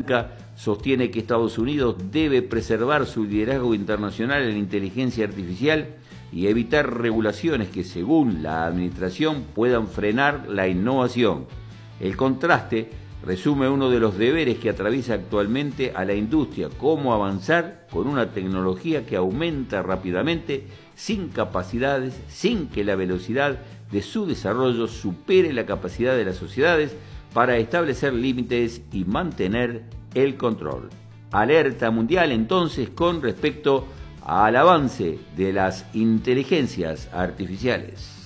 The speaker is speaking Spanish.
Blanca sostiene que Estados Unidos debe preservar su liderazgo internacional en inteligencia artificial y evitar regulaciones que, según la administración, puedan frenar la innovación. El contraste resume uno de los deberes que atraviesa actualmente a la industria: cómo avanzar con una tecnología que aumenta rápidamente, sin capacidades, sin que la velocidad de su desarrollo supere la capacidad de las sociedades para establecer límites y mantener el control. Alerta mundial entonces con respecto al avance de las inteligencias artificiales.